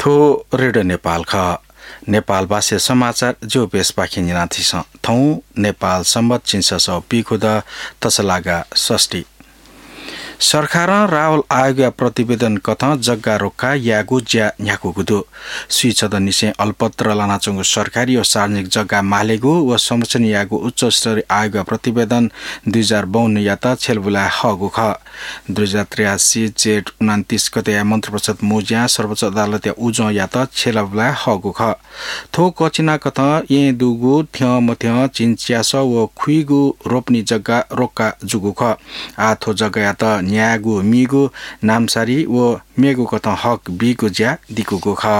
थो रेडियो नेपाल ख नेपाल भाषा समाचार जो बेस पाखिनिना थिस थौ नेपाल सम्बत चिन्सस पिखुद तसलागा षष्ठी सरकार राहुल आयोग प्रतिवेदन कथ जग्गा रोक्का यागु ज्या न्याकुगुदु सुइछद निसे अल्पत्र लानाचंगु सरकारी व सार्वजनिक जग्गा मालेगु व संरक्षण यागु उच्च स्तरीय आयोग प्रतिवेदन 2052 यात छेलबुला हगु ख 2083 जेठ 29 गते मन्त्रीपरिषद मुज्या सर्वोच्च अदालत उजो यात छेलबुला हगु ख थो कचिना कथ ए दुगु थ्य मथ्य चिन्च्यास व खुइगु रोप्नी जग्गा रोक्का जुगु ख आ थो जग्गा यात न्यागु मिगु नामसारी व मेगु कथ हक बिगु ज्या दिकुगु ख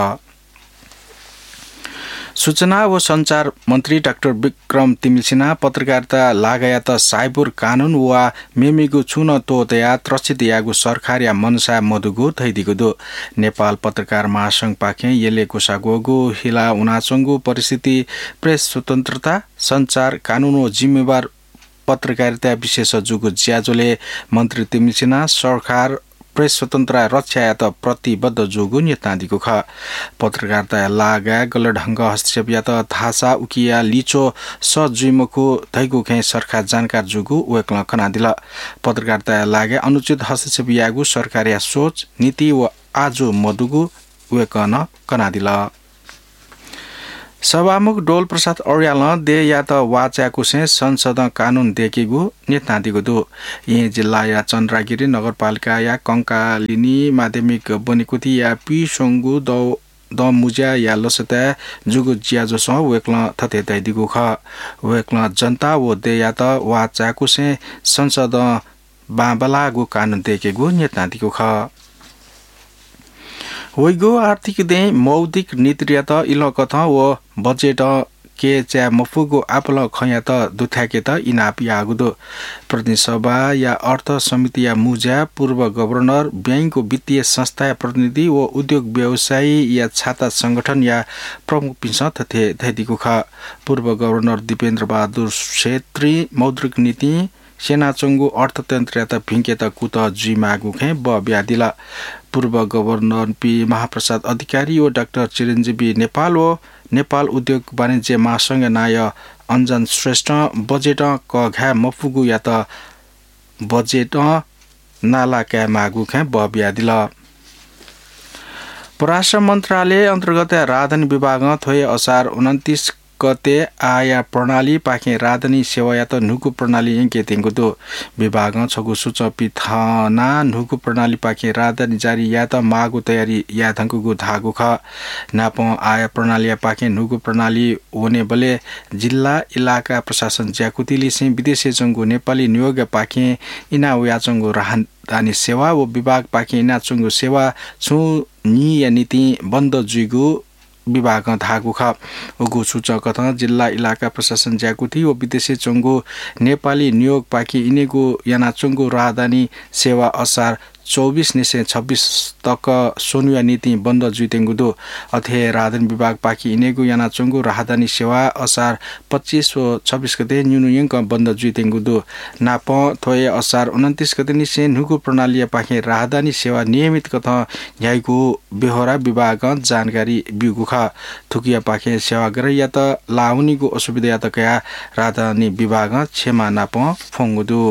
सूचना व संचार मन्त्री डाक्टर विक्रम तिमिलसिना पत्रकारिता लगायत साइबर कानून वा मेमिगु छुन तोतया त्रसित यागु सरकारिया मनसा मधुगु थैदिगुदु नेपाल पत्रकार महासंघ पाखे येले कोसागोगु हिला उनाचंगु परिस्थिति प्रेस स्वतन्त्रता संचार कानून व जिम्मेवार पत्रकारिता विशेष जुगु ज्याजोले मन्त्री तिमिलसिना सरकार प्रेस स्वतन्त्रता रक्षा यात प्रतिबद्ध जोगु नेतादिको ख पत्रकारिता लागा गलत ढंग हस्तक्षेप यात थासा उकिया लिचो सजुइमको थैगु खे सरकार जानकार जोगु वेक्ल कना दिल पत्रकारिता लागा अनुचित हस्तक्षेप यागु सरकारिया सोच नीति व आजु मधुगु वेकन कना दिल सभामुख डोल प्रसाद अर्याल दे यात वाचाको से संसद कानून देखेगु नेतादिगु दु यही जिल्ला या चन्द्रागिरी नगरपालिका या कंकालिनी माध्यमिक बनिकुती या पिसोंगु द मुजा या लसता जुगु ज्याजो स वेक्ल थते दैदिगु ख वेक्ल जनता व दे यात वाचाको से संसद बाबलागु कानून देखेगु नेतादिगु ख होइगो आर्थिक दे मौद्रिक नीतियात इल कथ व बजेट के च्या मफुगो आपल खयात दुथाकेत इनापि आगुदो प्रतिनिधि सभा या अर्थ समिति या मुजा पूर्व गभर्नर बैंकको वित्तीय संस्था प्रतिनिधि व उद्योग व्यवसायी या छाता संगठन या प्रमुख पिन्छ तथे धैदिको ख पूर्व गभर्नर दिपेन्द्र बहादुर छेत्री मौद्रिक नीति सेनाचंगु अर्थतन्त्रता भिंकेत कुत जिमागु खे ब ब्यादिला पूर्व गभर्नर पी महाप्रसाद अधिकारी व डाक्टर चिरञ्जीवी नेपाल व नेपाल उद्योग वाणिज्य महासंघ नाय अञ्जन श्रेष्ठ बजेट क घा मफुगु या त बजेट नाला क्या मागु खे ब ब्यादिल परराष्ट्र मन्त्रालय अन्तर्गत राजधानी विभाग थोय असार 29 गते आया प्रणाली पाखे राजधानी सेवायात नुकु प्रणाली एंके तेंगुदो विभाग छगु सुचपि थाना नुकु प्रणाली पाखे राजधानी जारी यात मागु तयारी या धंकुगु धागु ख नाप आया प्रणाली पाखे नुकु प्रणाली होने बले जिल्ला इलाका प्रशासन ज्याकुतिली से विदेशी चंगु नेपाली नियोग पाखे इना उयाचंगु राजधानी सेवा व विभाग पाखे इना चंगु सेवा छु नि या नीति बन्द जुगु विभाग धागु ख उगु सूचक जिल्ला इलाका प्रशासन ज्याकुथी व विदेशी चंगु नेपाली नियोग पाखी इनेगु याना चंगु राजधानी सेवा असार 24 निसे 26 तक सोनुया नीति बन्द जुइतेंगुदो अथे राजधानी विभाग पाखी इनेगु याना चंगु राजधानी सेवा असार 25 व 26 गते न्यूनयंक बन्द जुइतेंगुदो नाप थोय असार 29 गते निसे नुगु प्रणाली पाखे राजधानी सेवा नियमित कथ न्यायको बेहोरा विभाग जानकारी बिगु ख थुकिया पाखे सेवा गरे या त लाउनीको असुविधा या त कया राजधानी विभाग छेमा नाप फोंगुदो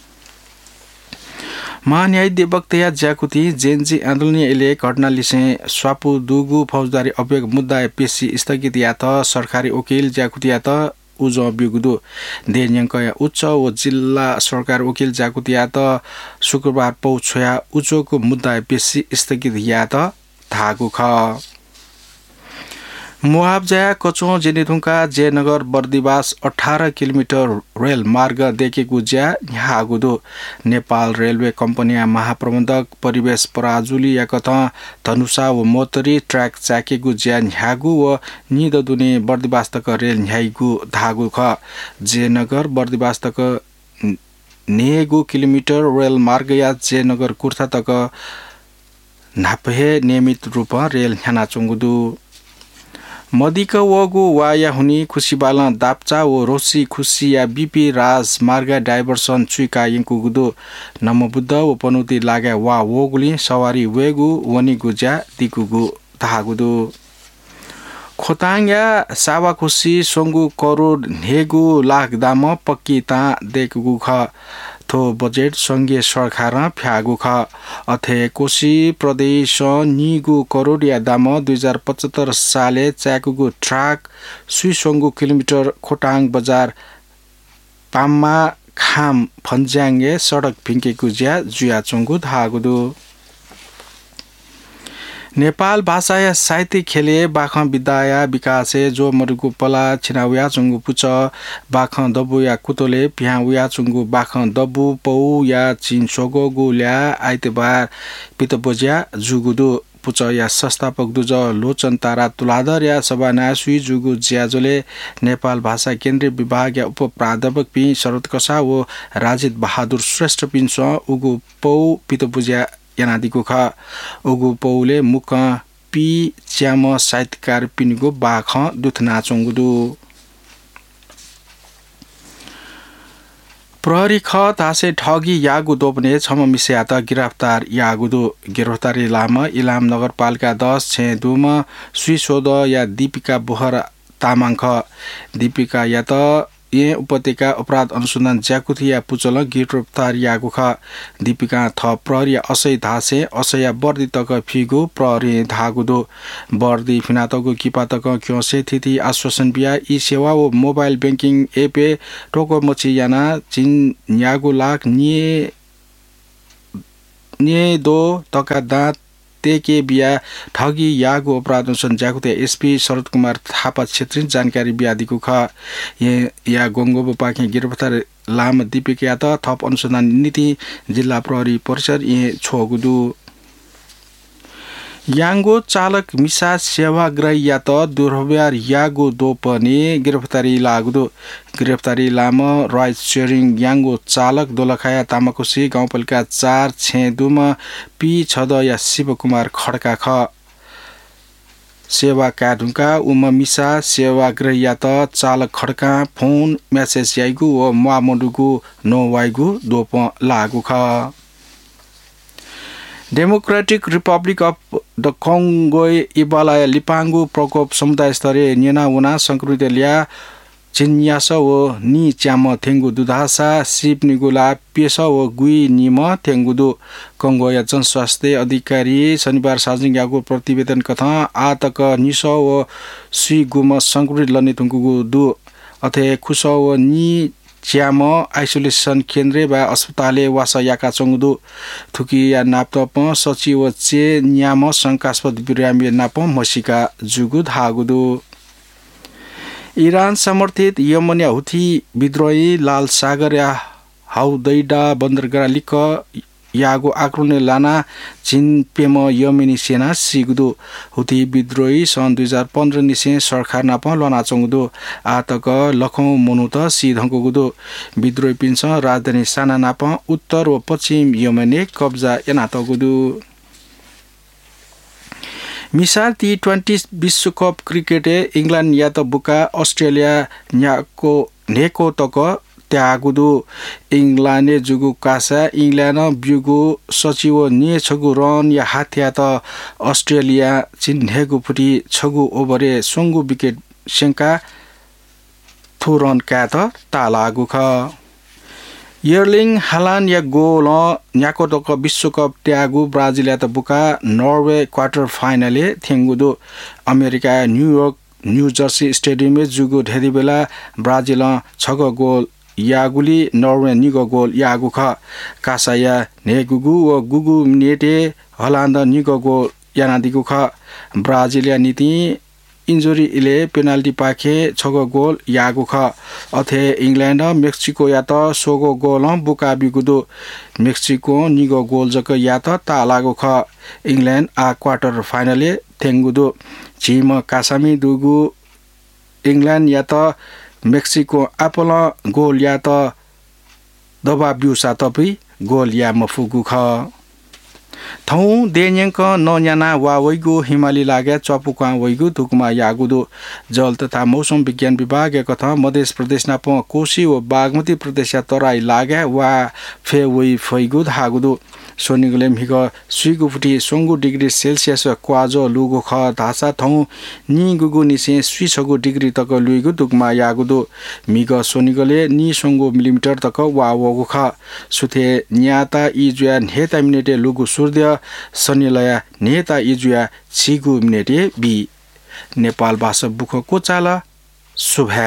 महान्याय देवक्तया ज्याकुती जेनजी आन्दोलनीय एले घटना लिसे स्वापु दुगु फौजदारी अभियोग मुद्दा पेशी स्थगित या त सरकारी वकिल ज्याकुती या त उजो बिगुदु देन्यंक उच्च व जिल्ला सरकार वकिल ज्याकुती या त शुक्रबार पौछया उच्चको मुद्दा पेशी स्थगित या त थागु ख मुआब्जा कचो जेनेथुङका जयनगर बर्दिवास 18 किलोमिटर रेल मार्ग देखेको ज्या न्यागुदो नेपाल रेलवे कम्पनीया महाप्रबन्धक परिवेश पराजुली या कथ धनुषा व मोतरी ट्र्याक चाकेको ज्या न्यागु व निददुने बर्दिवास तक रेल न्याइगु धागु ख जयनगर बर्दिवास तक नेगु किलोमिटर रेल मार्ग या जयनगर कुर्था तक नापहे नियमित रूप रेल न्याना चंगुदु मदिक वगु वाया हुनी खुसीबाला दाप्चा व रोसी खुसी या बीपी राज मार्ग डाइभर्सन चुइका यंकु गुदो नमबुद्ध व पनुति लागे वा वगुली सवारी वेगु वनी गुजा दिकुगु धागुदु खोताङ्या सावाकुसी सोंगु करोड नेगु लाख दाम पक्की ता देखगु ख थो बजेट संघीय सरकार फ्यागु ख अथे कोशी प्रदेश निगु करोड या दाम 2075 साले च्याकुगु ट्रक सुइसोंगु किलोमिटर खोटाङ बजार पाममा खाम फन्ज्याङ्गे सडक भिङ्केको ज्या जुयाचोंगु धागुदु नेपाल भाषा या साहित्य खेले बाख विद्या विकासे जो मरुगु पला छिनाउया चुंगु पुच बाख दबु या कुतोले पिहाउया चुंगु बाख दबु पौ या चिनसोगो गुल्या आइतबार पितबोज्या जुगुदु पुच या संस्थापक दुज लोचन तारा तुलाधर या सभाना सुई जुगु ज्याजोले नेपाल भाषा केन्द्रीय विभाग या उप प्राध्यापक पि शरद कसा व राजित बहादुर श्रेष्ठ पिन्स उगु पौ पितबोज्या यानादिको ख उगु पौले मुख पि च्याम साहित्यकार पिनिगो बाख दुथना चोंगुदु प्रहरी ख तासे ठगी यागु दोपने छम मिस्या त गिरफ्तार यागुदु गिरफ्तारी लाम इलाम नगरपालिका 10 छेदुम सुइसोद या दीपिका बोहर तामाङ ख दीपिका या त ये उपत्यका अपराध अनुसन्धान ज्याकुथिया पुचल गिरफ्तार यागु ख दीपिका थ प्रहरी असै धासे असया बर्दी तक फिगु प्रहरी धागुदो बर्दी फिनातगु किपातक क्योसे थिति आश्वासन बिया ई सेवा व मोबाइल बैंकिङ एपे टोको मछि याना चिन यागु लाख निए दो तका दाँत तेके बिया ठगी यागु अपराध अनुसन्धान ज्याकुते एसपी शरद कुमार थापा क्षेत्रीय जानकारी बियादिको ख या गोंगोबो पाखे गिरफ्तार लाम दीपिका या त थप अनुसन्धान नीति जिल्ला प्रहरी परिसर ये छोगुदु यांगो चालक मिसा सेवाग्राही या त दुर्व्यवहार यागो दोपने गिरफ्तारी लागुदो गिरफ्तारी लाम राइड शेयरिङ यांगो चालक दोलखाया तामाकोसी गाउँपालिका 4 छेदुम पि छद या शिवकुमार खड्का ख सेवा काढुका उम मिसा सेवाग्राही या त चालक खड्का फोन मेसेज याइगु व मामडुगु नो वाइगु दोप लागु ख डेमोक्रेटिक रिपब्लिक अफ द कङ्गो इबाला लिपाङ्गु प्रकोप समुदाय स्तरीय निना उना संस्कृति ल्या चिन्यास व नि च्याम थेंगु दुधासा सिप निगुला पेश व गुई निम थेंगुदु कङ्गो या जनस्वास्थ्य अधिकारी शनिबार सार्वजनिक यागु प्रतिवेदन कथा आतक निस व सुई गुम संस्कृति लने थुंगु दु अथे खुस व नि च्याम आइसोलेसन केन्द्र बा अस्पताले वास याका चंगुदु थुकी या नापतप सचिव चे न्याम शंकास्पद बिरामी नाप मसिका जुगु धागुदु इरान समर्थित यमनिया हुथी विद्रोही लाल सागर या हाउदैडा बन्दरगाह लिक यागो आक्रमण लाना चीन पेम यमेनी सेना सिगुदु हुथी विद्रोही सन् 2015 निसे सरकार नाप लना चंगुदु आतक लखौ मनुत सिधंगुदु विद्रोही पिन्छ राजधानी साना नाप उत्तर व पश्चिम यमने कब्जा एनातगुदु मिसाल T20 विश्वकप क्रिकेट इंग्लैंड या त बुका अस्ट्रेलिया न्याको नेको तक त्यागुदु इंग्लैंड जुगु कासा इंग्लैंड ब्युगु सचिव ने छगु रन या हाथ्या त अस्ट्रेलिया चिन्हेगु फुटी छगु ओभरे सोंगु विकेट शंका थोरन का त तालागु ख यर्लिङ हालान्ड या गोल न्याको तक विश्वकप त्यागु ब्राजिल या त बुका Norway quarter फाइनले थेंगुदु America New York new Jersey stadium में जुगु ढेरी बेला ब्राजिल 6 गोल यागुली नर्वे निगो गोल यागु ख कासाया नेगुगु व गुगु नेटे हलान्द निगो गोल यानादिगु ख ब्राजिलिया नीति इंजुरी इले पेनाल्टी पाखे 6 गोल यागु ख अथे इंग्लैंड मेक्सिको या त 16 गोल बुका बिगुदु मेक्सिको निगो गोल जक या त तालागु ख इंग्लैंड आ क्वार्टर फाइनले थेंगुदु चिम कासामी दुगु इंग्लैंड या त मेक्सिको आपोल गोल या त दबा बिउसा तपी गोल या मफुगु ख थौ देन्यंक नन्याना वावैगु हिमाली लागे चपुका वैगु तुकमा यागुदु जल तथा मौसम विज्ञान विभाग कथा मध्य प्रदेश नाप कोशी व बागमती प्रदेश तराई लागे वा फे वै फैगु धागुदु सोनिगले मिग सुइगुपुटी सोंगु डिग्री सेल्सियस क्वाजो लुगु ख धासा थौ नि गुगु निसे सुइसगु डिग्री तक लुइगु दुगमा यागुदु मिग सोनिगले नि सोंगु मिलिमिटर तक वावगु ख सुथे न्याता इजुया नेता मिनेटे लुगु सूर्य शनिलय नेता इजुया छिगु मिनेटे बी नेपाल भाषा बुख कोचाला शुभे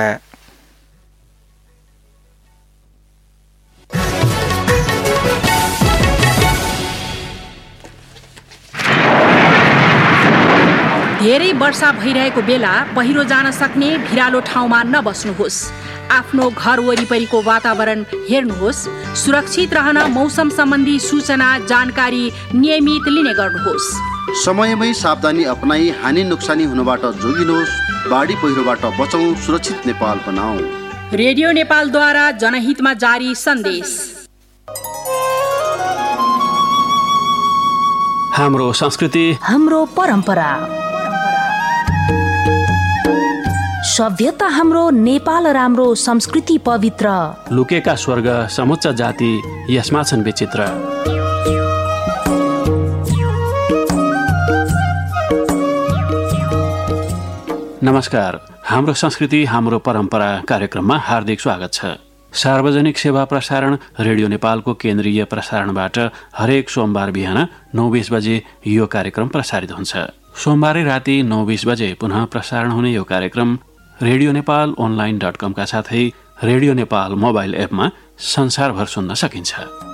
धेरै वर्षा भइरहेको बेला पहिरो जान सक्ने भिरालो ठाउँमा नबस्नुहोस्। आफ्नो घर वरिपरिको वातावरण हेर्नुहोस्। सुरक्षित रहन मौसम सम्बन्धी सूचना जानकारी नियमित लिने गर्नुहोस्। समयमै सावधानी अपनाई हानि नोक्सानी हुनबाट जोगिनुहोस्। बाढी पहिरोबाट बचौं, सुरक्षित नेपाल बनाऊ। रेडियो नेपालद्वारा जनहितमा जारी सन्देश। हाम्रो संस्कृति, हाम्रो परम्परा, सभ्यता हाम्रो नेपाल राम्रो, संस्कृति पवित्र। लुकेका स्वर्ग समुच्च जाति यसमा छन् विचित्र। नमस्कार, हाम्रो संस्कृति हाम्रो परम्परा कार्यक्रममा हार्दिक स्वागत छ। सार्वजनिक सेवा प्रसारण रेडियो नेपालको केन्द्रीय प्रसारणबाट हरेक सोमबार बिहान 9:20 बजे यो कार्यक्रम प्रसारित हुन्छ। सोमबारै राति 9:20 बजे पुनः प्रसारण हुने यो कार्यक्रम रेडियो नेपाल online.com का साथै रेडियो नेपाल मोबाइल एपमा संसारभर सुन्न सकिन्छ।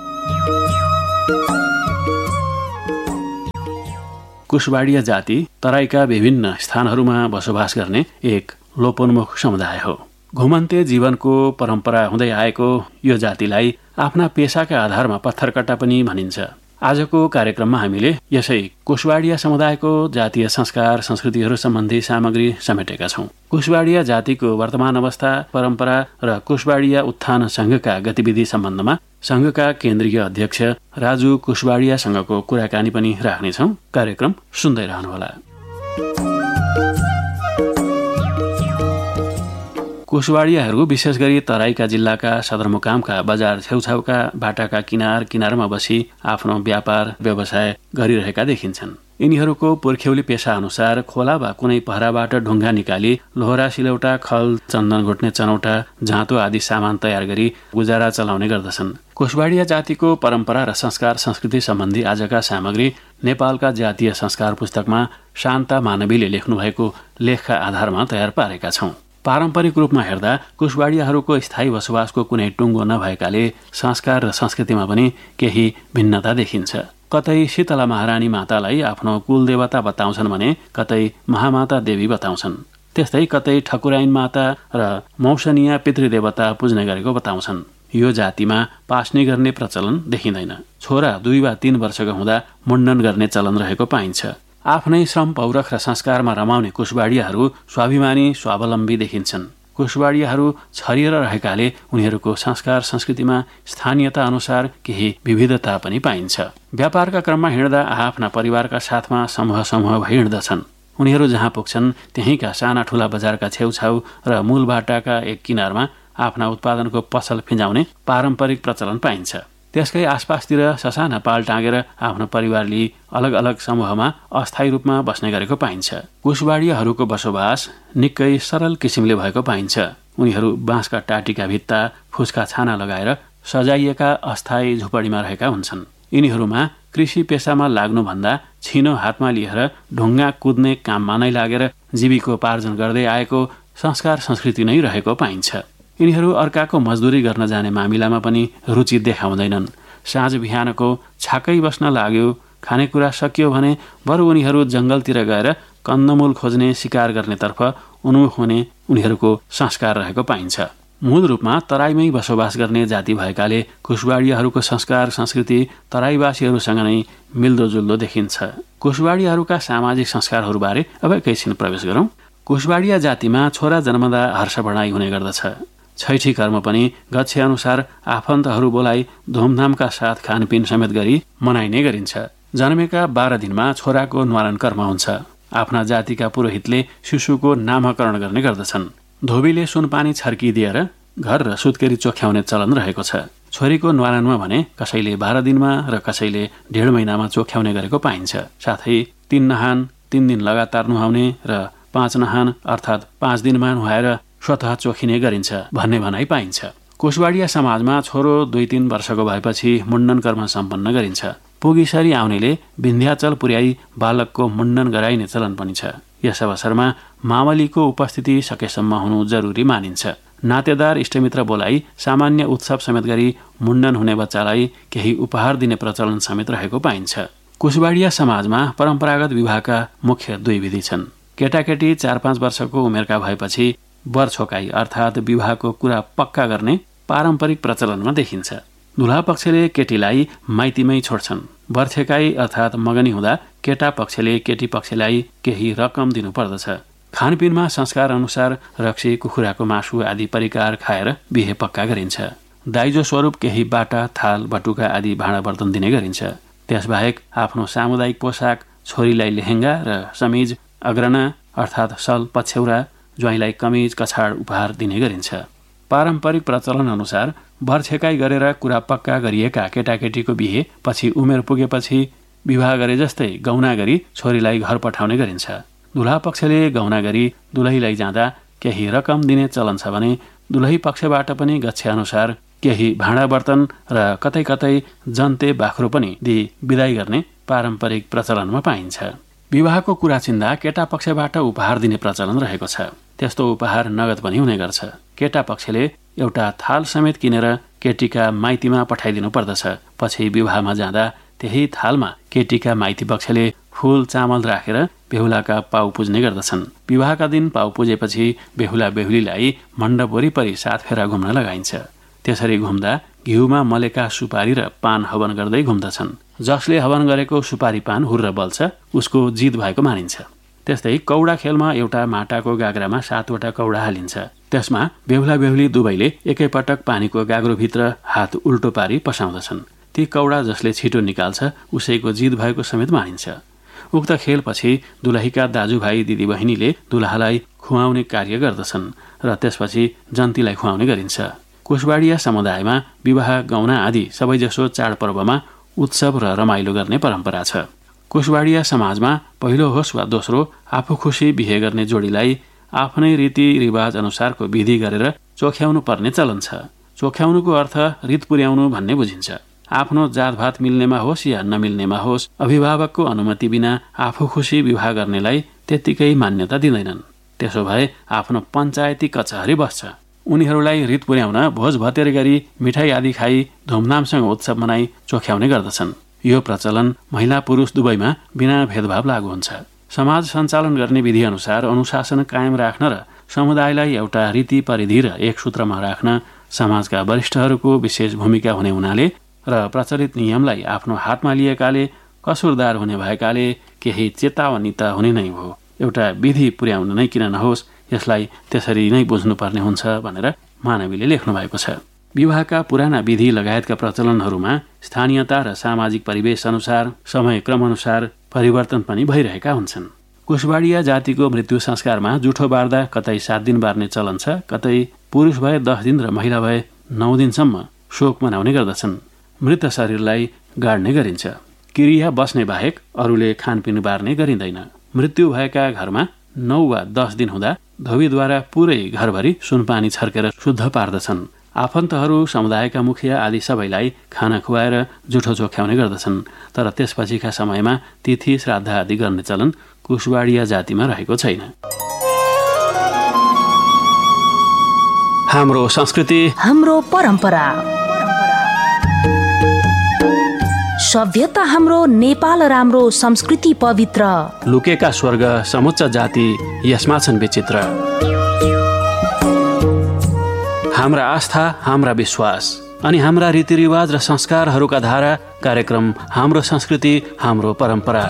कुशवाडिया जाति तराईका विभिन्न स्थानहरूमा बसोबास गर्ने एक लोपोन्मुख समुदाय हो। घुमन्ते जीवनको परम्परा हुँदै आएको यो जातिलाई आफ्ना पेसाका आधारमा पत्थरकट्टा पनि भनिन्छ। आजको कार्यक्रममा हामीले यसै कुशवाडिया समुदायको जातीय संस्कार संस्कृतिहरू सम्बन्धी सामग्री समेटेका छौं। कुशवाडिया जातिको वर्तमान अवस्था, परम्परा र कुशवाडिया उत्थान संघका गतिविधि सम्बन्धमा संघका केन्द्रीय अध्यक्ष राजु कुशवाडियासँगको कुराकानी पनि राख्नेछौं। कार्यक्रम सुन्दै रहनुहोला। कुशवाडियाहरू विशेष गरी तराईका जिल्लाका सदरमुकामका बजार छेउछाउका बाटाका किनारमा बसी आफ्नो व्यापार व्यवसाय गरिरहेका देखिन्छन्। यिनीहरूको पुर्ख्यौली पेसा अनुसार खोला वा कुनै पहराबाट ढुङ्गा निकाली लोहरा, सिलौटा, खल, चन्दन घोट्ने चनौटा, जाँतो आदि सामान तयार गरी गुजारा चलाउने गर्दछन्। कुशवाडिया जातिको परम्परा र संस्कार संस्कृति सम्बन्धी आजका सामग्री नेपालका जातीय संस्कार पुस्तकमा शान्ता मानवीले लेख्नुभएको लेखका आधारमा तयार पारेका छौं। पारम्परिक रूपमा हेर्दा कुशवाडियाहरूको स्थायी बसोबासको कुनै टुङ्गो नभएकाले संस्कार र संस्कृतिमा पनि केही भिन्नता देखिन्छ। कतै शीतला महारानी मातालाई आफ्नो कुलदेवता बताउँछन् भने कतै महामाता देवी बताउँछन्। त्यस्तै कतै ठकुराइन माता र मौसनिया पितृदेवता पुज्ने गरेको बताउँछन्। यो जातिमा पास्नी गर्ने प्रचलन देखिँदैन। छोरा 2 वा 3 वर्षको हुँदा मुण्डन गर्ने चलन रहेको पाइन्छ। आफ्नै श्रम पौरख र संस्कारमा रमाउने कुशवाडियाहरू स्वाभिमानी स्वावलम्बी देखिन्छन्। कुशवाडियाहरू छरिएर रहेकाले उनीहरूको संस्कार संस्कृतिमा स्थानीयता अनुसार केही विविधता पनि पाइन्छ। व्यापारका क्रममा हिँड्दा आफ्ना परिवारका साथमा समूह भई हिँड्दछन्। उनीहरू जहाँ पुग्छन् त्यहीँका साना ठूला बजारका छेउछाउ र मूल बाटाका एक किनारमा आफ्ना उत्पादनको पसल फिजाउने पारम्परिक प्रचलन पाइन्छ। त्यसकै आसपासतिर ससाना पाल टाँगेर आफ्नो परिवार लिई अलग अलग समूहमा अस्थायी रूपमा बस्ने गरेको पाइन्छ। कुशवाडियाहरूको बसोबास निकै सरल किसिमले भएको पाइन्छ। उनीहरू बाँसका टाटीका भित्ता, फुसका छाना लगाएर सजाइएका अस्थायी झुपडीमा रहेका हुन्छन्। यिनीहरूमा कृषि पेसामा लाग्नुभन्दा छिनो हातमा लिएर ढुङ्गा कुद्ने काममा नै लागेर जीविकोपार्जन गर्दै आएको संस्कार संस्कृति नै रहेको पाइन्छ। यिनीहरू अर्काको मजदुरी गर्न जाने मामिलामा पनि रुचि देखाउँदैनन्। साँझ बिहानको छाकै बस्न लाग्यो, खानेकुरा सकियो भने बरु उनीहरू जंगलतिर गएर कन्दमूल खोज्ने, शिकार गर्नेतर्फ उन्मुख हुने उनीहरूको संस्कार रहेको पाइन्छ। मूल रूपमा तराईमै बसोबास गर्ने जाति भएकाले कुशवाडियाहरूको संस्कार संस्कृति तराईवासीहरूसँग नै मिल्दोजुल्दो देखिन्छ। कुशवाडियाहरूका सामाजिक संस्कारहरूबारे अब एकैछिन प्रवेश गरौं। कुशवाडिया जातिमा छोरा जन्मदा हर्ष बढाइ हुने गर्दछ। छैठी कर्म पनि गच्छे अनुसार आफन्तहरू बोलाई धुमधामका साथ खानपिन समेत गरी मनाइने गरिन्छ। जन्मेका 12 दिनमा छोराको न्वारण कर्म हुन्छ। आफ्ना जातिका पुरोहितले शिशुको नामकरण गर्ने गर्दछन्। धोबीले सुनपानी छर्किदिएर घर र सुत्केरी चोख्याउने चलन रहेको छ। छोरीको न्वारानमा भने कसैले 12 दिनमा र कसैले 1.5 महिनामा चोख्याउने गरेको पाइन्छ। साथै 3 नहान 3 दिन लगातार नुहाउने र 5 नहान अर्थात् 5 दिनमा नुहाएर स्वतः चोखिने गरिन्छ भन्ने भनाइ पाइन्छ। कोसबाडिया समाजमा छोरो 2-3 वर्षको भएपछि मुण्डन कर्म सम्पन्न गरिन्छ। पुगिसरी आउनेले विन्ध्याचल पुर्याई बालकको मुण्डन गराइने चलन पनि छ। यस अवसरमा मावलीको उपस्थिति सकेसम्म हुनु जरुरी मानिन्छ। नातेदार इष्टमित्र बोलाई सामान्य उत्सव समेत गरी मुण्डन हुने बच्चालाई केही उपहार दिने प्रचलन समेत रहेको पाइन्छ। कोसबाडिया समाजमा परम्परागत विवाहका मुख्य 2 विधि छन्। केटाकेटी 4-5 वर्षको उमेरका भएपछि वर छोकाई अर्थात् विवाहको कुरा पक्का गर्ने पारम्परिक प्रचलनमा देखिन्छ। दुल्हा पक्षले केटीलाई माइतीमै छोड्छन्। वर छेकाई अर्थात् मगनी हुँदा केटा पक्षले केटी पक्षलाई केही रकम दिनुपर्दछ। खानपिनमा संस्कार अनुसार रक्सी, कुखुराको मासु आदि परिकार खाएर बिहे पक्का गरिन्छ। दाइजो स्वरूप केही बाटा, थाल, बटुका आदि भाँडा बर्तन दिने गरिन्छ। त्यसबाहेक आफ्नो सामुदायिक पोसाक, छोरीलाई लेहेङ्गा र समिज, अग्रना अर्थात् सल, पछ्यौरा, ज्वाइँलाई कमिज, कछाड उपहार दिने गरिन्छ। पारम्परिक प्रचलन अनुसार वर छेकाई गरेर कुरा पक्का गरिएका केटाकेटीको बिहे पछि उमेर पुगेपछि विवाह गरे जस्तै गौना गरी छोरीलाई घर पठाउने गरिन्छ। दुल्हा पक्षले गौना गरी दुलहीलाई जाँदा केही रकम दिने चलन छ भने दुलही पक्षबाट पनि गच्छेअनुसार केही भाँडा बर्तन र कतै कतै जन्ते बाख्रो पनि दिई विदाई गर्ने पारम्परिक प्रचलनमा पाइन्छ। विवाहको कुरा चिन्दा केटा पक्षबाट उपहार दिने प्रचलन रहेको छ। त्यस्तो उपहार नगद पनि हुने गर्छ। केटा पक्षले एउटा थाल समेत किनेर केटीका माइतीमा पठाइदिनु पर्दछ। पछि विवाहमा जाँदा त्यही थालमा केटीका माइती पक्षले फूल चामल राखेर बेहुलाका पाउ पुज्ने गर्दछन्। विवाहका दिन पाउ पुजेपछि बेहुला बेहुलीलाई मण्डप वरिपरि 7 फेरा घुम्न लगाइन्छ। त्यसरी घुम्दा घिउमा मलेका सुपारी र पान हवन गर्दै घुम्दछन्। जसले हवन गरेको सुपारी पान हुर्र बल्छ उसको जित भएको मानिन्छ। त्यस्तै कौडा खेलमा एउटा माटाको गाग्रामा 7 वटा कौडा हालिन्छ। त्यसमा बेहुला बेहुली दुवैले एकैपटक पानीको गाग्रोभित्र हात उल्टो पारी पसाउँदछन्। ती कौडा जसले छिटो निकाल्छ उसैको जित भएको समेत मानिन्छ। उक्त खेलपछि दुलहीका दाजुभाइ दिदीबहिनीले दुलहालाई खुवाउने कार्य गर्दछन् र त्यसपछि जन्तीलाई खुवाउने गरिन्छ। कोसबाडिया समुदायमा विवाह, गौना आदि सबैजसो चाडपर्वमा उत्सव र रमाइलो गर्ने परम्परा छ। कोसबाडिया समाजमा पहिलो होस् वा दोस्रो आफू खुसी बिहे गर्ने जोडीलाई आफ्नै रीतिरिवाज अनुसारको विधि गरेर चोख्याउनु पर्ने चलन छ। चोख्याउनुको अर्थ रीत पुर्याउनु भन्ने बुझिन्छ। आफ्नो जातभात मिल्नेमा होस् या नमिल्नेमा होस् अभिभावकको अनुमति बिना आफू खुसी विवाह गर्नेलाई त्यत्तिकै मान्यता दिँदैनन्। त्यसो भए आफ्नो पञ्चायती कचहरी बस्छ। उनीहरूलाई रीत पुर्याउन भोज भतेर गरी मिठाई आदि खाई धुमधामसँग उत्सव मनाई चोख्याउने गर्दछन्। यो प्रचलन महिला पुरुष दुवैमा बिना भेदभाव लागू हुन्छ। समाज सञ्चालन गर्ने विधि अनुसार अनुशासन कायम राख्न र समुदायलाई एउटा रीति परिधि र एक सूत्रमा राख्न समाजका वरिष्ठहरूको विशेष भूमिका हुने हुनाले र प्रचलित नियमलाई आफ्नो हातमा लिएकाले कसुरदार हुने भएकाले केही चेतावनी त हुने नै हो। एउटा विधि पुर्याउन नै किन नहोस् यसलाई त्यसरी नै बुझ्नुपर्ने हुन्छ भनेर मानवीले लेख्नु भएको छ। विवाहका पुराना विधि लगायतका प्रचलनहरूमा स्थानीयता र सामाजिक परिवेश अनुसार समय क्रम अनुसार परिवर्तन पनि भइरहेका हुन्छन्। कोसबाडिया जातिको मृत्यु संस्कारमा जुठो बार्दा कतै 7 दिन बार्ने चलन छ, कतै पुरुष भए 10 दिन र महिला भए 9 दिनसम्म शोक मनाउने गर्दछन्। मृत शरीरलाई गाड्ने गरिन्छ। क्रिया बस्ने बाहेक अरूले खानपिन बार्ने गरिँदैन। मृत्यु भएका घरमा 9 वा 10 दिन हुँदा धोबीद्वारा पुरै घरभरि सुनपानी छर्केर शुद्ध पार्दछन्। आफन्तहरू, समुदायका मुखिया आदि सबैलाई खाना खुवाएर जुठो चोख्याउने गर्दछन्। तर त्यसपछिका समयमा तिथि श्राद्ध आदि गर्ने चलन कोसबाडिया जातिमा रहेको छैन। हाम्रो संस्कृति, हाम्रो परम्परा, सभ्यता हाम्रो नेपाल राम्रो, संस्कृति पवित्र, लुकेका स्वर्ग समुच्च जाति यसमा छन् विचित्र। हाम्रा आस्था, हाम्रा विश्वास अनि हाम्रा रीतिरिवाज र संस्कारहरूका धारा कार्यक्रम हाम्रो संस्कृति, हाम्रो परम्परा।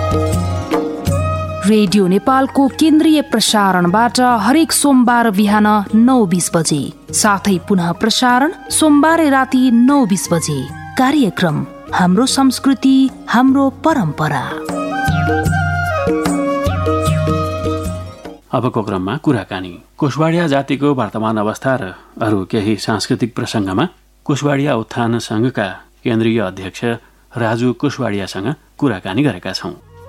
रेडियो नेपालको केन्द्रीय प्रसारणबाट हरेक सोमबार बिहान 9:20 बजे, साथै पुनः प्रसारण सोमबार राति 9:20 बजे। कार्यक्रम हाम्रो संस्कृति, हाम्रो परम्परा। अबको क्रममा कुराकानी। कोसबाडिया जातिको वर्तमान अवस्था र अरू केही सांस्कृतिक प्रसङ्गमा कुशवाडिया उत्थान सङ्घका केन्द्रीय अध्यक्ष राजु कुशवाडियासँग कुराकानी गरेका छौँ।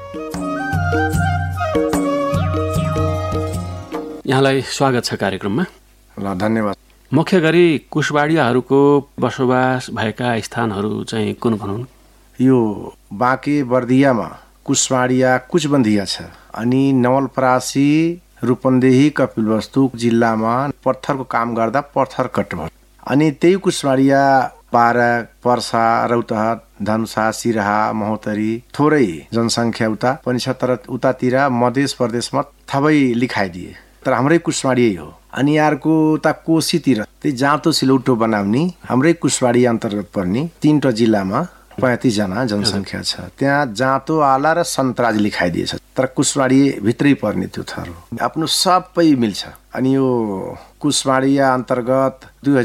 यहाँलाई स्वागत छ कार्यक्रममा। ल, धन्यवाद। मुख्य गरी कुशवाडियाहरूको बसोबास भएका स्थानहरू चाहिँ कुन कुन हुन्? यो बाँके बर्दियामा कुशवाडिया कुचबन्धिया छ, अनि नवलपरासी रूपन्देही कपिलवस्तु जिल्लामा पत्थरको काम गर्दा पत्थरकट भयो। अनि त्यही कुशवाडिया बारा, पर्सा, रौतहट, धनुषा, सिराहा, महोत्तरी थोरै जनसङ्ख्या उता पनि छ, तर उतातिर मध्य प्रदेशमा थबै लिखाइदिए, तर हाम्रै कुशवाडियै हो। अनि अर्को उता कोशीतिर त्यही जाँतो सिलौटो बनाउने हाम्रै कुशवाडिया अन्तर्गत पर्ने 3वटा जिल्लामा 35 जना जनसङ्ख्या छ। त्यहाँ जाँतो आला र सन्तराज लिखाइदिएछ, तर कुशवाडिया भित्रै पर्ने त्यो थर हो। आफ्नो सबै मिल्छ। अनि यो कुशवाडिया अन्तर्गत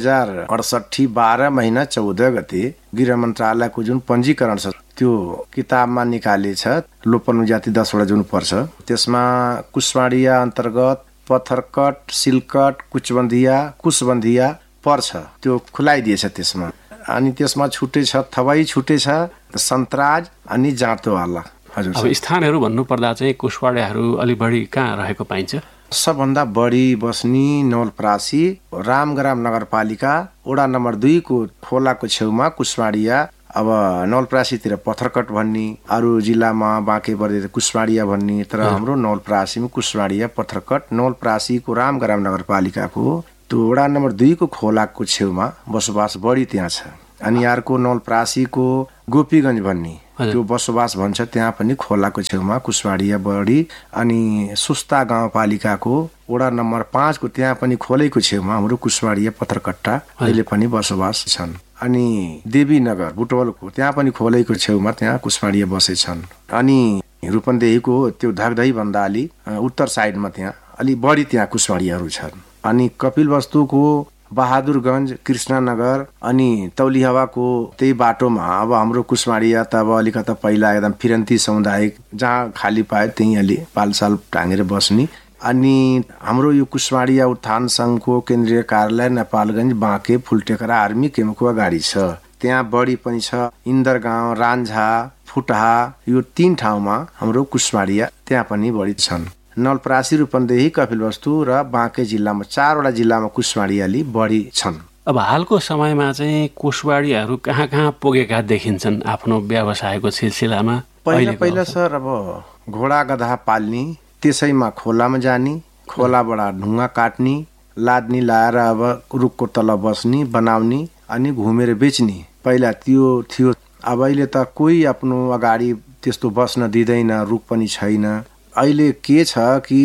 2068 12 महिना 14 गते गृह मन्त्रालयको जुन पञ्जीकरण छ त्यो किताबमा निकालेछ। लोपन जाति 10वटा जुन पर्छ त्यसमा कुशवाडिया अन्तर्गत पत्थरकट, सिलकट, कुशबन्धिया पर्छ, त्यो खुलाइदिएछ त्यसमा। अनि त्यसमा छुट्टै छ, थबै छुट्टै छ, सन्तराज अनि जाँतोवाला। हजुर। अब स्थानहरू भन्नुपर्दा चाहिँ कुशवाडियाहरू अलि बढी कहाँ रहेको पाइन्छ? सबभन्दा बढी बस्ने नवलपरासी रामग्राम नगरपालिका वडा नम्बर 2 को खोलाको छेउमा कुशवाडिया। अब नवलपरासीतिर पत्थरकट भन्ने, अरू जिल्लामा बाँके बर्दिया कुशवाडिया भन्ने, तर हाम्रो नवलपरासीमा कुशवाडिया पत्थरकट। नवलपरासीको रामग्राम नगरपालिकाको त्यो वडा नम्बर 2 को खोलाको छेउमा बसोबास बढी त्यहाँ छ। अनि अर्को नवलपरासीको गोपीगञ्ज भन्ने त्यो बसोबास भन्छ, त्यहाँ पनि खोलाको छेउमा कुशवाडिया बढी। अनि सुस्ता गाउँपालिकाको वडा नम्बर 5 को त्यहाँ पनि खोलैको छेउमा हाम्रो कुशवाडिया पत्थरकट्टा अहिले पनि बसोबास छन्। अनि देवीनगर बुटवलको त्यहाँ पनि खोलैको छेउमा त्यहाँ कुशवाडिया बसेछन्। अनि रूपन्देहीको त्यो धगधही भन्दा अलि उत्तर साइडमा त्यहाँ अलि बढी त्यहाँ कुशवाडियाहरू छन्। अनि कपिलवस्तुको बहादुरगञ्ज, कृष्णनगर अनि तौलिहावाको त्यही बाटोमा अब हाम्रो कुशवाडिया त अब अलिकता पहिला एकदम फिरन्ती समुदाय जहाँ खाली पाए त्यहीँ अलि पालसाल टाँगेर बस्ने। अनि हाम्रो यो कुशवाडिया उत्थान सङ्घको केन्द्रीय कार्यालय नेपालगञ्ज, बाँके, फुलटेकरा आर्मी केम्पको अगाडि छ। त्यहाँ बढी पनि छ। इन्दरगाउँ, रान्झा, फुटहा यो 3 ठाउँमा हाम्रो कुशवाडिया त्यहाँ पनि बढी छन्। नवलपरासी, रूपन्देही, कपिलवस्तु र बाँके जिल्लामा 4वटा जिल्लामा कुशवाडियाली बढी छन्। अब हालको समयमा चाहिँ कुशवाडियाहरू कहाँ कहाँ पुगेका देखिन्छन् आफ्नो व्यवसायको सिलसिलामा? पहिला सर अब घोडा गधा पाल्ने, त्यसैमा खोलामा जाने, खोलाबाट ढुङ्गा काट्ने, लाद्नी लाएर अब रुखको तल बस्ने, बनाउने अनि घुमेर बेच्ने पहिला त्यो थियो। अब अहिले त कोही आफ्नो अगाडि त्यस्तो बस्न दिँदैन, रुख पनि छैन। अहिले के छ कि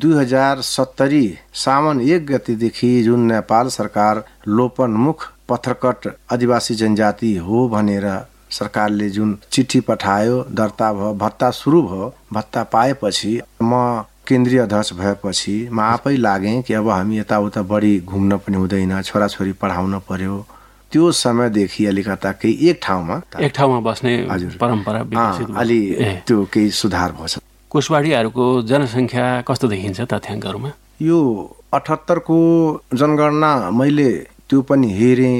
2070 साउन 1 गतेदेखि जुन नेपाल सरकार लोपनमुख पत्थरकट आदिवासी जनजाति हो भनेर सरकारले जुन चिठी पठायो, दर्ता भयो, भत्ता सुरु भयो। भत्ता पाएपछि म केन्द्रीय अध्यक्ष भएपछि म आफै लागेँ कि अब हामी यताउता बढी घुम्न पनि हुँदैन, छोराछोरी पढाउन पर्यो। त्यो समयदेखि अलिकता केही एक ठाउँमा बस्ने परम्परा अलि त्यो केही सुधार भएको छ। कुशवाडियाहरूको जनसङ्ख्या कस्तो देखिन्छ तथ्याङ्कहरूमा? यो 78 को जनगणना मैले त्यो पनि हेरेँ,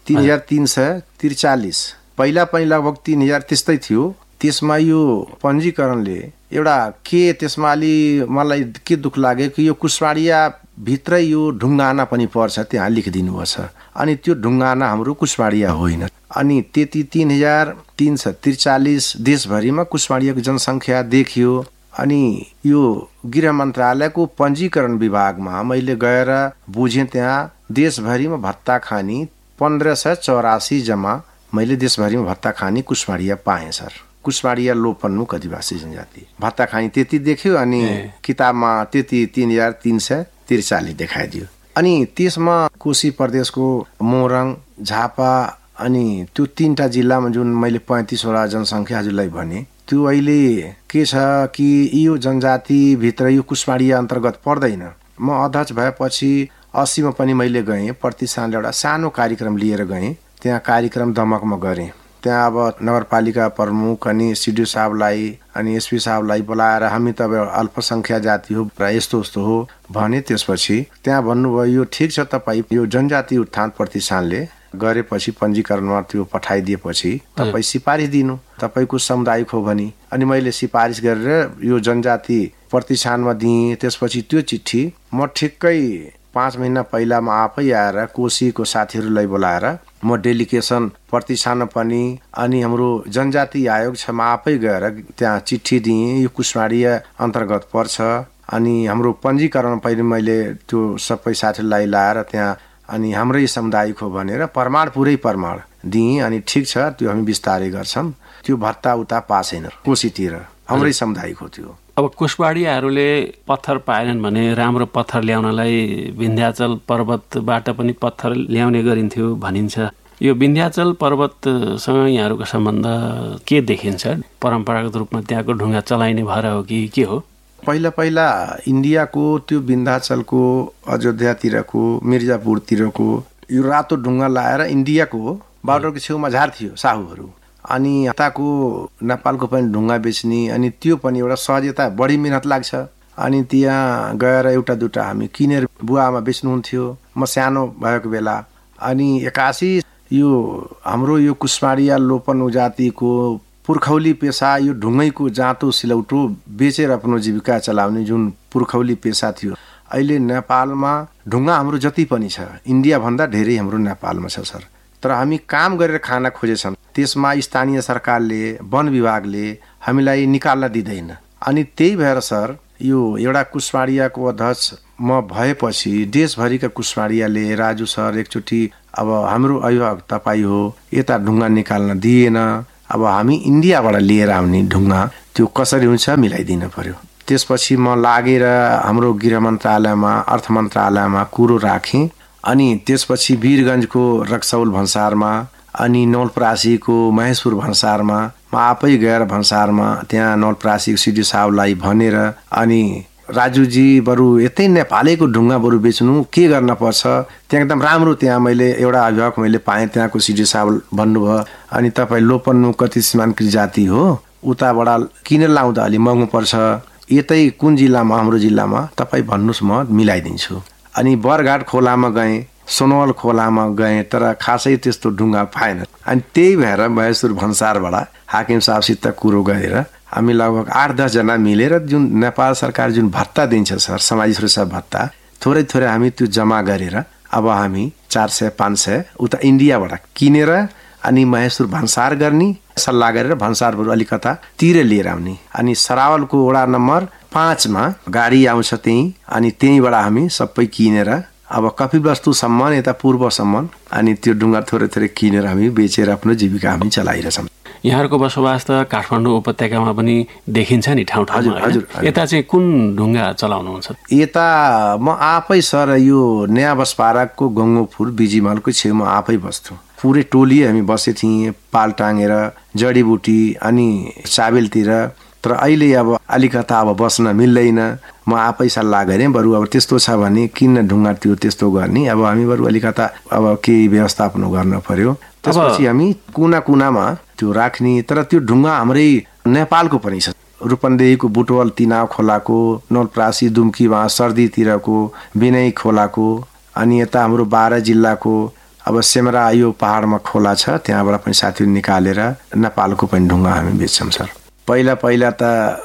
3343। पहिला लगभग 3000 त्यस्तै थियो। त्यसमा यो पञ्जीकरणले एउटा के त्यसमा अलि मलाई के दुःख लाग्यो कि यो कुशवाडिया भित्रै यो ढुङ्गाना पनि पर्छ, त्यहाँ लेखिदिनु भएको छ। अनि त्यो ढुङ्गाना हाम्रो कुशवाडिया होइन। अनि त्यति 3343 देशभरिमा कुशवाडियाको जनसङ्ख्या देखियो। अनि यो गृह मन्त्रालयको पञ्जीकरण विभागमा मैले गएर बुझेँ, त्यहाँ देशभरिमा भत्ता खाने 1584 जम्मा मैले देशभरिमा भत्ता खाने कुशवाडिया पाएँ सर। कुशवाडिया लोपन्मुख आदिवासी जनजाति भत्ता खाने त्यति देख्यो। अनि किताबमा त्यति 3343 देखाइदियो। अनि त्यसमा कोशी प्रदेशको मोरङ, झापा अनि त्यो 3टा जिल्लामा जुन मैले 35वटा जनसङ्ख्या हजुरलाई भने, त्यो अहिले के छ कि यो जनजाति भित्र यो कुशवाडिया अन्तर्गत पर्दैन। म अध्यक्ष भएपछि 80 मा पनि मैले गएँ, प्रतिष्ठानले एउटा सानो कार्यक्रम लिएर गएँ। त्यहाँ कार्यक्रम दमकमा गरेँ। त्यहाँ अब नगरपालिका प्रमुख अनि सिडिओ साहबलाई अनि एसपी साहबलाई बोलाएर हामी त अब अल्पसङ्ख्या जाति हो र यस्तो हो भने, त्यसपछि त्यहाँ भन्नुभयो यो ठिक छ, तपाईँ यो जनजाति उत्थान प्रतिष्ठानले गरेपछि पञ्जीकरणमा त्यो पठाइदिएपछि तपाईँ सिफारिस दिनु तपाईँको सामुदायिक हो भने, अनि मैले सिफारिस गरेर यो जनजाति प्रतिष्ठानमा दिएँ। त्यसपछि त्यो चिठी म ठिक्कै 5 महिना पहिला म आफै आएर कोशीको साथीहरूलाई बोलाएर म डेलिगेसन प्रतिष्ठानमा पनि अनि हाम्रो जनजाति आयोग छ म आफै गएर त्यहाँ चिठी दिएँ, यो कुशवाडीया अन्तर्गत पर्छ। अनि हाम्रो पञ्जीकरण पहिले मैले त्यो सबै साथीलाई लाएर त्यहाँ अनि हाम्रै सामुदायिक हो भनेर पुरै प्रमाण दिएँ। अनि ठिक छ, त्यो हामी विस्तारै गर्छौँ। त्यो भत्ता उता पासेन कोशीतिर, हाम्रै सामुदायिक हो त्यो। अब कुशवाडीहरूले पत्थर पाएनन् भने राम्रो पत्थर ल्याउनलाई विन्ध्याचल पर्वतबाट पनि पत्थर ल्याउने गरिन्थ्यो भनिन्छ। यो विन्ध्याचल पर्वतसँग यहाँहरूको सम्बन्ध के देखिन्छ? परम्परागत रूपमा त्यहाँको ढुङ्गा चलाइने भएर हो कि के हो? पहिला इन्डियाको त्यो विन्ध्याचलको अयोध्यातिरको मिर्जापुरतिरको यो रातो ढुङ्गा लाएर इन्डियाको बाटोको छेउमा झार्थ्यो साहुहरू। अनि यताको नेपालको पनि ढुङ्गा बेच्ने, अनि त्यो पनि एउटा सहजता, बढी मिहिनेत लाग्छ। अनि त्यहाँ गएर एउटा दुटा हामी किनेर बुवामा बेच्नुहुन्थ्यो म सानो भएको बेला। अनि 81 यो हाम्रो यो कुशवाडीया लोपन जातिको पुर्खौली पेसा यो ढुङ्गैको जाँतो सिलौटो बेचेर आफ्नो जीविका चलाउने जुन पुर्खौली पेसा थियो, अहिले नेपालमा ढुङ्गा हाम्रो जति पनि छ इन्डियाभन्दा धेरै हाम्रो नेपालमा छ सर। तर हामी काम गरेर खान खोजेछौँ, त्यसमा स्थानीय सरकारले वन विभागले हामीलाई निकाल्न दिँदैन। अनि त्यही भएर सर यो एउटा कुशवाडीयाको अध्यक्ष म भएपछि देशभरिका कुशवाडीयाले राजु सर एकचोटि अब हाम्रो अभिभावक तपाईँ हो, यता ढुङ्गा निकाल्न दिएन, अब हामी इन्डियाबाट लिएर आउने ढुङ्गा त्यो कसरी हुन्छ मिलाइदिन पर्यो। त्यसपछि म लागेर हाम्रो गृह मन्त्रालयमा अर्थ मन्त्रालयमा कुरो राखेँ। अनि त्यसपछि वीरगञ्जको रक्सौल भन्सारमा अनि नवलपरासीको महेशपुर भन्सारमा म आफै गएर भन्सारमा त्यहाँ नवलपरासीको सिडी साहबलाई भनेर अनि राजुजी बरु यतै नेपालैको ढुङ्गा बरु बेच्नु के गर्न पर्छ, त्यहाँ एकदम राम्रो त्यहाँ मैले एउटा अभिभावक मैले पाएँ, त्यहाँको सिडी साहब भन्नुभयो अनि तपाईँ लोपन्नु कति सीमान्तकृत जाति हो, उताबाट किनेर लाउँदा अलि महँगो पर्छ, यतै कुन जिल्लामा हाम्रो जिल्लामा तपाईँ भन्नुहोस् म मिलाइदिन्छु। अनि बरघाट खोलामा गएँ, सोनवल खोलामा गएँ, तर खासै त्यस्तो ढुङ्गा पाएन। अनि त्यही भएर महेशपुर भन्सारबाट हाकिम साहबसित कुरो गरेर हामी लगभग 8-10 जना मिलेर जुन नेपाल सरकार जुन भत्ता दिन्छ सर, सामाजिक सुरक्षा भत्ता, थोरै थोरै हामी त्यो जम्मा गरेर अब हामी 400-500 उता इन्डियाबाट किनेर अनि महेशपुर भन्सार गर्ने सल्लाह गरेर भन्सारबाट अलिकता तिर लिएर आउने। अनि सरावलको वडा नम्बर 5 मा गाडी आउँछ त्यही, अनि त्यहीबाट हामी सबै किनेर अब कपिलवस्तुसम्म यता पूर्वसम्म अनि त्यो ढुङ्गा थोरै थोरै किनेर हामी बेचेर आफ्नो जीविका हामी चलाइरहेछौँ। यहाँहरूको बसोबास त काठमाडौँ उपत्यकामा पनि देखिन्छ नि ठाउँ ठाउँमा। हजुर। यता चाहिँ कुन ढुङ्गा चलाउनुहुन्छ? यता म आफै सर यो नयाँ बसपाराको गङ्गोपुर बिजीमलको छेउमा आफै बस्थ्यो। पुरै टोली हामी बसे थियौँ पाल टाँगेर जडीबुटी अनि चाबेलतिर। तर अहिले अब अलिकता अब बस्न मिल्दैन, म आफै सल्लाह गरेँ बरु अब त्यस्तो छ भने किन ढुङ्गा त्यो त्यस्तो गर्ने, अब हामी बरु अलिकता अब केही व्यवस्थापन गर्न पर्यो। त्यसपछि हामी कुना कुनामा त्यो राख्ने। तर त्यो ढुङ्गा हाम्रै नेपालको पनि छ, रूपन्देहीको बुटवल तिनाव खोलाको, नवलपरासी दुम्कीमा सर्दीतिरको बिनै खोलाको, अनि यता हाम्रो 12 जिल्लाको अब सेमरा यो पहाडमा खोला छ, त्यहाँबाट पनि साथीहरू निकालेर नेपालको पनि ढुङ्गा हामी बेच्छौँ सर। पहिला त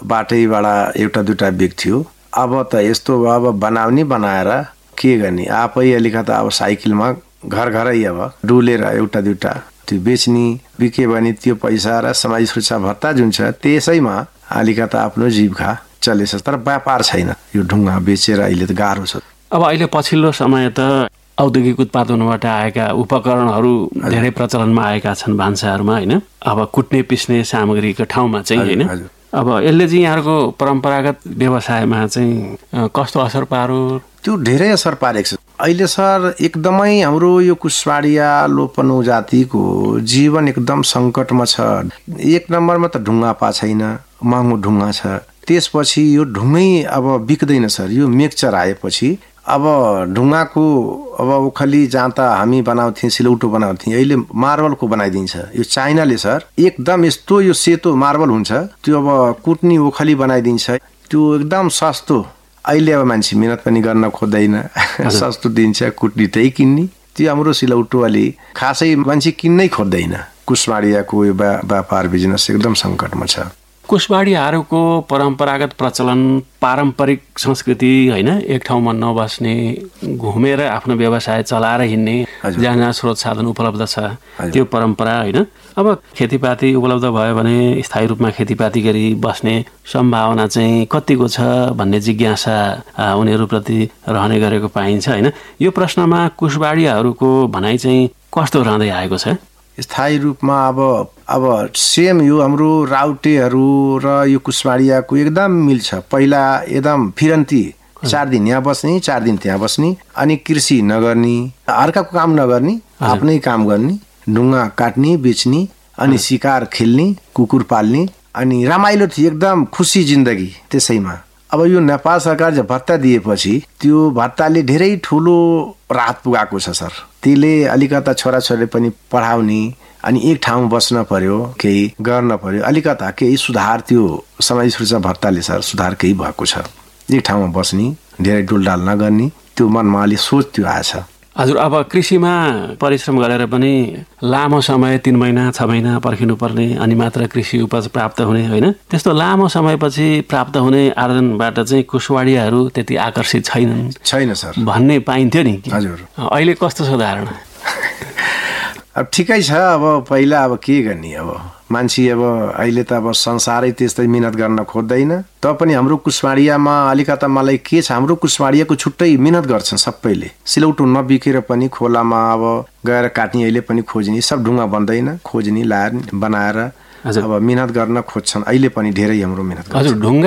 बाटैबाट एउटा दुटा बेच्थ्यो, अब त यस्तो अब बनाएर के गर्ने, आफै अलिकता अब साइकलमा घरै अब डुलेर एउटा दुटा त्यो बेच्ने, बिके भने त्यो पैसा र सामाजिक सुरक्षा भत्ता जुन छ त्यसैमा अलिकता आफ्नो जीविका चलेछ। तर व्यापार छैन, यो ढुङ्गा बेचेर अहिले त गाह्रो छ। अब अहिले पछिल्लो समय त औद्योगिक उत्पादनबाट आएका उपकरणहरू धेरै प्रचलनमा आएका छन् भान्साहरूमा, होइन? अब कुट्ने पिस्ने सामग्रीको ठाउँमा चाहिँ, होइन? अब यसले चाहिँ यहाँहरूको परम्परागत व्यवसायमा चाहिँ कस्तो असर पार्यो? त्यो धेरै असर पारेको छ। अहिले सर एकदमै हाम्रो यो कुशवाडीया लोपन जातिको जीवन एकदम सङ्कटमा छ। एक नम्बरमा त ढुङ्गा छैन, महँगो ढुङ्गा छ। त्यसपछि यो ढुङ्गै अब बिक्दैन सर। यो मिक्सचर आएपछि अब ढुङ्गाको अब उखली जहाँ त हामी बनाउँथ्यौँ सिलौटो बनाउँथ्यौँ, अहिले मार्बलको बनाइदिन्छ। यो चाइनाले सर एकदम यस्तो यो सेतो मार्बल हुन्छ, त्यो अब कुट्नी उखली बनाइदिन्छ, त्यो एकदम सस्तो। अहिले अब मान्छे मिहिनेत पनि गर्न खोज्दैन, सस्तो दिन्छ कुट्नी त्यही किन्ने। त्यो हाम्रो सिलौटो अलि खासै मान्छे किन्नै खोज्दैन। कुशवाडियाको व्यापार बिजनेस एकदम सङ्कटमा छ। कुशवाडियाहरूको परम्परागत प्रचलन, पारम्परिक संस्कृति होइन, एक ठाउँमा नबस्ने, घुमेर आफ्नो व्यवसाय चलाएर हिँड्ने, जहाँ जहाँ स्रोत साधन उपलब्ध छ त्यो परम्परा होइन। अब खेतीपाती उपलब्ध भयो भने स्थायी रूपमा खेतीपाती गरी बस्ने सम्भावना चाहिँ कतिको छ भन्ने जिज्ञासा उनीहरूप्रति रहने गरेको पाइन्छ होइन। यो प्रश्नमा कुशवाडियाहरूको भनाइ चाहिँ कस्तो रहँदै आएको छ? स्थायी रूपमा अब सेम यो हाम्रो राउटेहरू र यो कुशवाडियाको एकदम मिल्छ। पहिला एकदम फिरन्ती 4 दिन यहाँ बस्ने, 4 दिन त्यहाँ बस्ने, अनि कृषि नगर्ने, अर्काको काम नगर्ने, आफ्नै काम गर्ने, ढुङ्गा काट्ने, बेच्ने, अनि शिकार खेल्ने, कुकुर पाल्ने, अनि रमाइलो थियो, एकदम खुसी जिन्दगी त्यसैमा। अब यो नेपाल सरकारले भत्ता दिएपछि त्यो भत्ताले धेरै ठुलो राहत पुगाएको छ सर। त्यसले अलिकता छोराछोरीले पनि पढाउने, अनि एक ठाउँ बस्न पर्यो, केही गर्न पर्यो, अलिकता केही सुधार त्यो सामाजिक सुरक्षा भत्ताले सर सुधार केही भएको छ। एक ठाउँमा बस्ने, धेरै डुलडाल नगर्ने, त्यो मनमा अलि सोच त्यो आएछ। हजुर, अब कृषिमा परिश्रम गरेर पनि लामो समय 3 महिना 6 महिना पर्खिनु पर्ने, अनि मात्र कृषि उपज प्राप्त हुने होइन, त्यस्तो लामो समयपछि प्राप्त हुने आर्जनबाट चाहिँ कुशवाडियाहरू त्यति आकर्षित छैन सर भन्ने पाइन्थ्यो नि। हजुर, अहिले कस्तो छ धारणा? अब ठिकै छ। अब पहिला अब के गर्ने, अब मान्छे अब अहिले त अब संसारै त्यस्तै मिहिनेत गर्न खोज्दैन। पनि हाम्रो कुशवाडियामा अलिकता मलाई के छ, हाम्रो कुशवाडियाको छुट्टै मिहिनेत गर्छन् सबैले। सिलौटो नबिकेर पनि खोलामा अब गएर काट्ने, अहिले पनि खोज्ने, सब ढुङ्गा बन्दैन, खोज्ने, लाएर बनाएर अब मिहिनेत गर्न खोज्छन्। अहिले पनि धेरै हाम्रो मिहिनेत गर्छन्।